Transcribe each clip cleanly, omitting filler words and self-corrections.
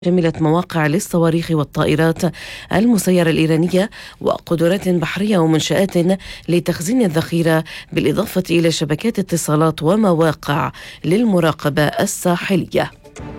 شملت مواقع للصواريخ والطائرات المسيرة الإيرانية وقدرات بحرية ومنشآت لتخزين الذخيرة، بالإضافة إلى شبكات اتصالات ومواقع للمراقبة الساحلية.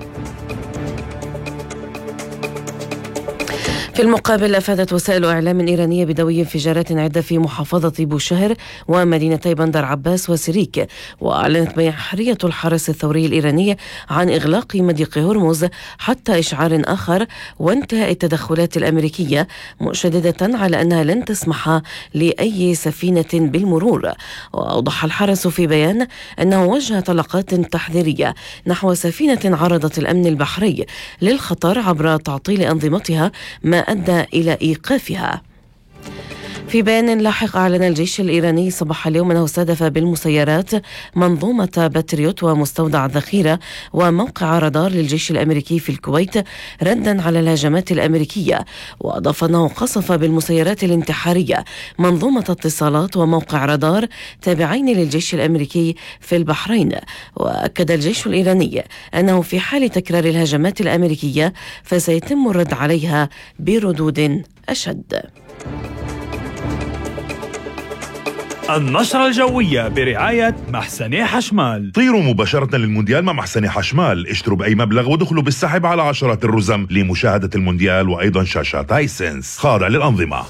في المقابل، أفادت وسائل إعلام إيرانية بدوي انفجارات عدة في محافظة بوشهر ومدينتي بندر عباس وسريك. وأعلنت بحرية الحرس الثوري الإيراني عن إغلاق مضيق هرمز حتى إشعار آخر وانتهاء التدخلات الأمريكية، مشددة على أنها لن تسمح لأي سفينة بالمرور. وأوضح الحرس في بيان أنه وجه طلقات تحذيرية نحو سفينة عرضت الأمن البحري للخطر عبر تعطيل أنظمتها، ما أدى إلى إيقافها. في بيان لاحق، أعلن الجيش الإيراني صباح اليوم أنه استهدف بالمسيرات منظومة باتريوت ومستودع الذخيرة وموقع رادار للجيش الأمريكي في الكويت ردا على الهجمات الأمريكية. وأضاف أنه قصف بالمسيرات الانتحارية منظومة اتصالات وموقع رادار تابعين للجيش الأمريكي في البحرين. وأكد الجيش الإيراني أنه في حال تكرار الهجمات الأمريكية فسيتم الرد عليها بردود أشد. النشرة الجوية برعاية محسني حشمال. طيروا مباشرة للمونديال مع محسني حشمال، اشتروا بأي مبلغ ودخلوا بالسحب على عشرات الرزم لمشاهدة المونديال وأيضا شاشات هايسنس خاضع للأنظمة.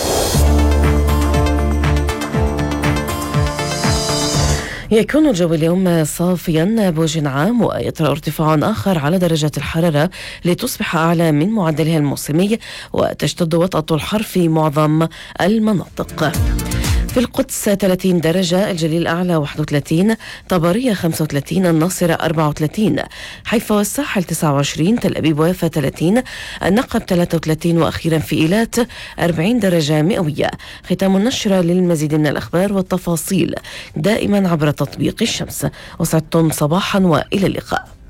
يكون الجو اليوم صافيا بوجه عام، ويطرأ ارتفاع آخر على درجات الحرارة لتصبح أعلى من معدلها الموسمي، وتشتد وطأة الحر في معظم المناطق. في القدس 30 درجة، الجليل الأعلى 31، طبرية 35، الناصرة 34، حيفا والساحل 29، تل أبيب ويافا 30، النقب 33، وأخيرا في إيلات 40 درجة مئوية. ختام النشرة. للمزيد من الأخبار والتفاصيل دائما عبر تطبيق الشمس. وسعدتم صباحا وإلى اللقاء.